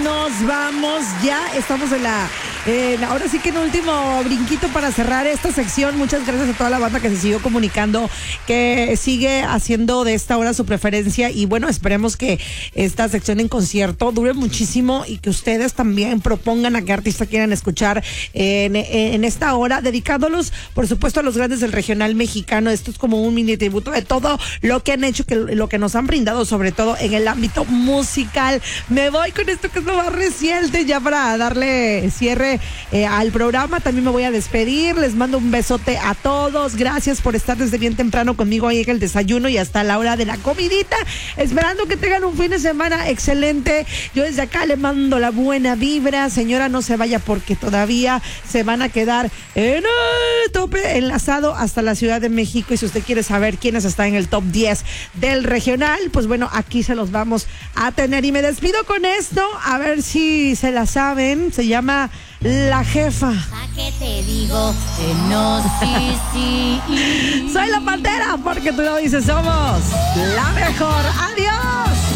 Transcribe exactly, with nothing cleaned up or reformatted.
nos vamos. Ya estamos en la... Eh, ahora sí que en último brinquito para cerrar esta sección. Muchas gracias a toda la banda que se siguió comunicando, que sigue haciendo de esta hora su preferencia. Y bueno, esperemos que esta sección en concierto dure muchísimo y que ustedes también propongan a qué artista quieran escuchar en, en esta hora, dedicándolos, por supuesto, a los grandes del regional mexicano. Esto es como un mini tributo de todo lo que han hecho, que lo que nos han brindado, sobre todo en el ámbito musical. Me voy con esto que es lo más reciente, ya para darle cierre Eh, al programa. También me voy a despedir. Les mando un besote a todos. Gracias por estar desde bien temprano conmigo ahí en el desayuno y hasta la hora de la comidita. Esperando que tengan un fin de semana excelente. Yo desde acá le mando la buena vibra. Señora, no se vaya porque todavía se van a quedar en el tope, enlazado hasta la Ciudad de México. Y si usted quiere saber quiénes están en el top diez del regional, pues bueno, aquí se los vamos a tener. Y me despido con esto, a ver si se la saben. Se llama La Jefa. ¿A qué te digo que no? Sí, sí. Soy la Pantera, porque tú lo dices, somos la mejor. Adiós.